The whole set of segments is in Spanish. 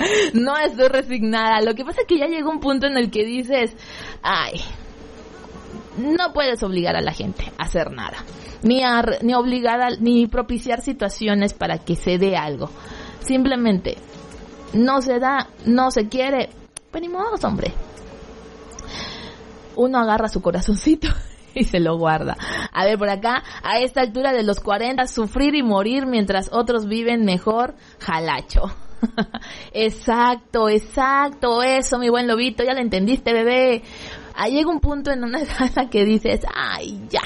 No estoy resignada. Lo que pasa es que ya llega un punto en el que dices, ay, no puedes obligar a la gente a hacer nada. Ni obligar, ni propiciar situaciones para que se dé algo. Simplemente, no se da, no se quiere. Pues ni modo, hombre. Uno agarra su corazoncito y se lo guarda. A ver, por acá, a esta altura de los 40, sufrir y morir mientras otros viven mejor, jalacho. Exacto, eso, mi buen lobito, ya lo entendiste, bebé. Ahí llega un punto en una edad que dices, ay, ya.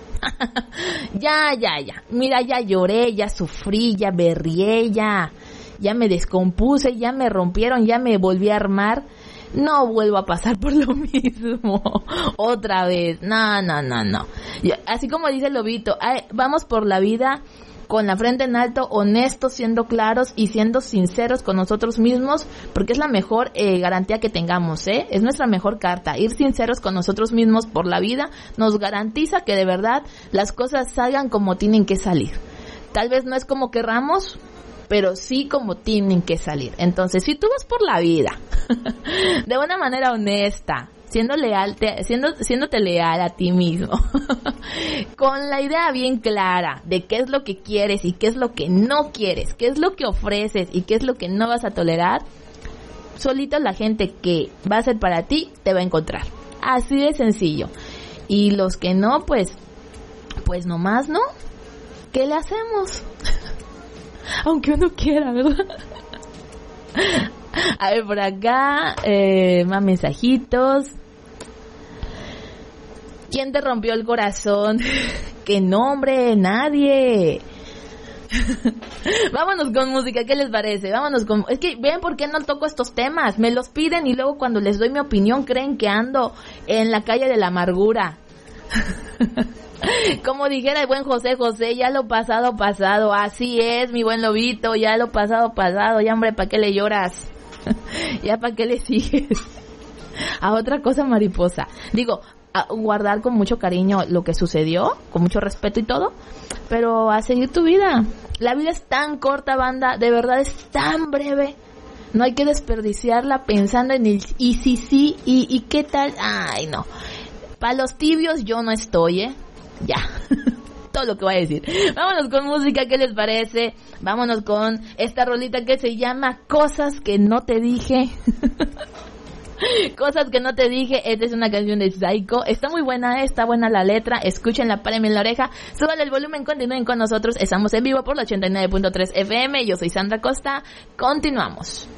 ya. Mira, ya lloré, ya sufrí, ya berrié, ya me descompuse, ya me rompieron, ya me volví a armar. No vuelvo a pasar por lo mismo otra vez. No. Así como dice el lobito, vamos por la vida con la frente en alto, honestos, siendo claros y siendo sinceros con nosotros mismos, porque es la mejor garantía que tengamos, es nuestra mejor carta. Ir sinceros con nosotros mismos por la vida nos garantiza que de verdad las cosas salgan como tienen que salir. Tal vez no es como querramos, pero sí como tienen que salir. Entonces, si tú vas por la vida de una manera honesta, siéndote leal a ti mismo, con la idea bien clara de qué es lo que quieres y qué es lo que no quieres, qué es lo que ofreces y qué es lo que no vas a tolerar, solito la gente que va a ser para ti te va a encontrar. Así de sencillo. Y los que no, pues nomás no. ¿Qué le hacemos? Aunque uno quiera, ¿verdad? A ver, por acá, más mensajitos. ¿Quién te rompió el corazón? ¡Qué nombre! ¡Nadie! Vámonos con música, ¿qué les parece? Es que, ¿ven por qué no toco estos temas? Me los piden y luego cuando les doy mi opinión creen que ando en la calle de la amargura. Como dijera el buen José, ya lo pasado, así es, mi buen lobito, ya lo pasado, ya hombre, ¿para qué le lloras? Ya ¿para qué le sigues? A otra cosa, mariposa. Digo, a guardar con mucho cariño lo que sucedió, con mucho respeto y todo, pero a seguir tu vida. La vida es tan corta, banda, de verdad es tan breve. No hay que desperdiciarla pensando en el y si sí, y qué tal. Ay, no. Para los tibios yo no estoy, Ya. Todo lo que voy a decir. Vámonos con música, ¿qué les parece? Vámonos con esta rolita que se llama Cosas que no te dije. Cosas que no te dije. Esta es una canción de Psycho. Está muy buena, está buena la letra. Escúchenla, párenme en la oreja. Súbanle el volumen, continúen con nosotros. Estamos en vivo por la 89.3 FM. Yo soy Sandra Costa. Continuamos.